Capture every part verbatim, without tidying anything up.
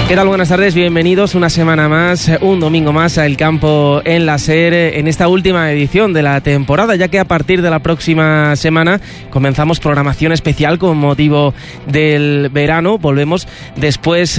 ¿Qué tal? Buenas tardes, bienvenidos una semana más, un domingo más a El Campo en la SER, en esta última edición de la temporada, ya que a partir de la próxima semana comenzamos programación especial con motivo del verano. Volvemos después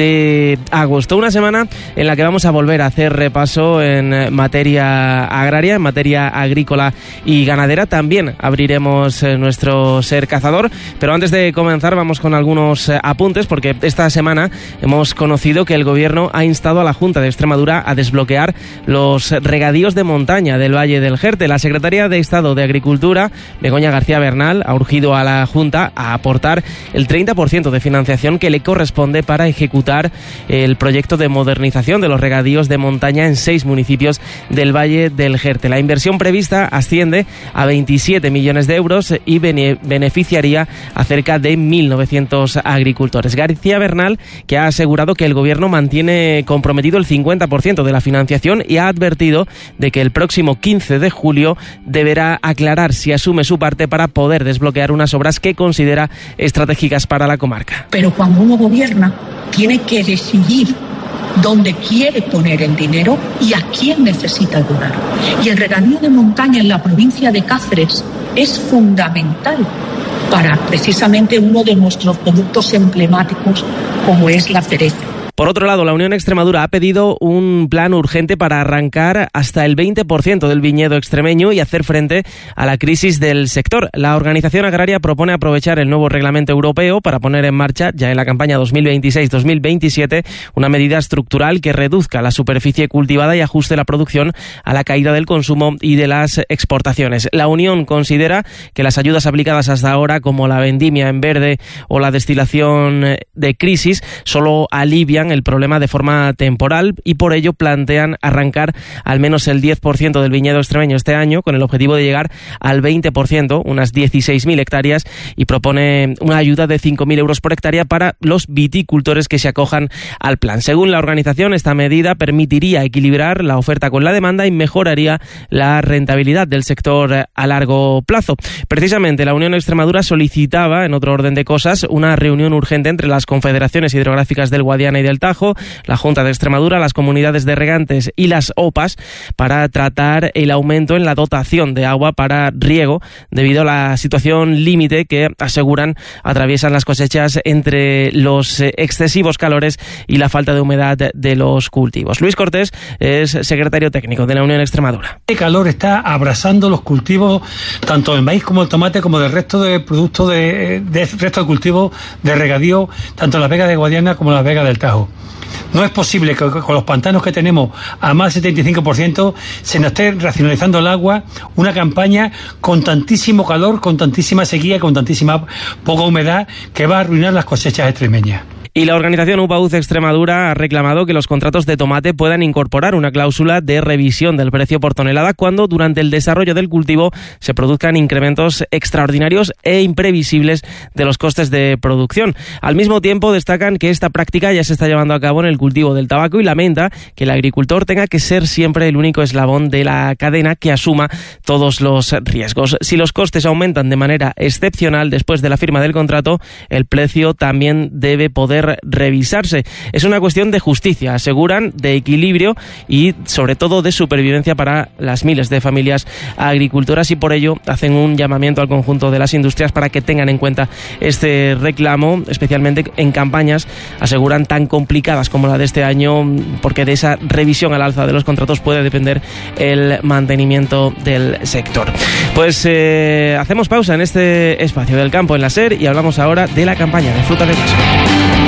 de agosto, una semana en la que vamos a volver a hacer repaso en materia agraria, en materia agrícola y ganadera. También abriremos nuestro SER Cazador, pero antes de comenzar vamos con algunos apuntes, porque esta semana hemos conocido que el Gobierno ha instado a la Junta de Extremadura a desbloquear los regadíos de montaña del Valle del Jerte. La Secretaria de Estado de Agricultura, Begoña García Bernal, ha urgido a la Junta a aportar el treinta por ciento de financiación que le corresponde para ejecutar el proyecto de modernización de los regadíos de montaña en seis municipios del Valle del Jerte. La inversión prevista asciende a veintisiete millones de euros y bene- beneficiaría a cerca de mil novecientos agricultores. García Bernal, que ha asegurado que el Gobierno mantiene comprometido el cincuenta por ciento de la financiación y ha advertido de que el próximo quince de julio deberá aclarar si asume su parte para poder desbloquear unas obras que considera estratégicas para la comarca. Pero cuando uno gobierna, tiene que decidir dónde quiere poner el dinero y a quién necesita ayudar. Y el regadío de montaña en la provincia de Cáceres es fundamental para precisamente uno de nuestros productos emblemáticos, como es la cereza. Por otro lado, la Unión Extremadura ha pedido un plan urgente para arrancar hasta el veinte por ciento del viñedo extremeño y hacer frente a la crisis del sector. La organización agraria propone aprovechar el nuevo reglamento europeo para poner en marcha, ya en la campaña dos mil veintiséis dos mil veintisiete, una medida estructural que reduzca la superficie cultivada y ajuste la producción a la caída del consumo y de las exportaciones. La Unión considera que las ayudas aplicadas hasta ahora, como la vendimia en verde o la destilación de crisis, solo alivian el problema de forma temporal y por ello plantean arrancar al menos el diez por ciento del viñedo extremeño este año con el objetivo de llegar al veinte por ciento, unas dieciséis mil hectáreas, y propone una ayuda de cinco mil euros por hectárea para los viticultores que se acojan al plan. Según la organización, esta medida permitiría equilibrar la oferta con la demanda y mejoraría la rentabilidad del sector a largo plazo. Precisamente la Unión Extremadura solicitaba, en otro orden de cosas, una reunión urgente entre las confederaciones hidrográficas del Guadiana y del Tajo, la Junta de Extremadura, las comunidades de regantes y las O P As para tratar el aumento en la dotación de agua para riego debido a la situación límite que aseguran atraviesan las cosechas entre los excesivos calores y la falta de humedad de los cultivos. Luis Cortés es secretario técnico de la Unión Extremadura. El calor está abrasando los cultivos, tanto el maíz como el tomate, como del resto de productos de, de resto de cultivos de regadío, tanto en las vegas de Guadiana como en las vegas del Tajo. No es posible que con los pantanos que tenemos a más del setenta y cinco por ciento se nos esté racionalizando el agua, una campaña con tantísimo calor, con tantísima sequía, con tantísima poca humedad que va a arruinar las cosechas extremeñas. Y la organización UPAUZ Extremadura ha reclamado que los contratos de tomate puedan incorporar una cláusula de revisión del precio por tonelada cuando durante el desarrollo del cultivo se produzcan incrementos extraordinarios e imprevisibles de los costes de producción. Al mismo tiempo destacan que esta práctica ya se está llevando a cabo en el cultivo del tabaco y lamenta que el agricultor tenga que ser siempre el único eslabón de la cadena que asuma todos los riesgos. Si los costes aumentan de manera excepcional después de la firma del contrato, el precio también debe poder revisarse. Es una cuestión de justicia, aseguran, de equilibrio y sobre todo de supervivencia para las miles de familias agricultoras, y por ello hacen un llamamiento al conjunto de las industrias para que tengan en cuenta este reclamo, especialmente en campañas, aseguran, tan complicadas como la de este año, porque de esa revisión al alza de los contratos puede depender el mantenimiento del sector. Pues eh, hacemos pausa en este espacio del campo en la SER y hablamos ahora de la campaña de fruta de paso.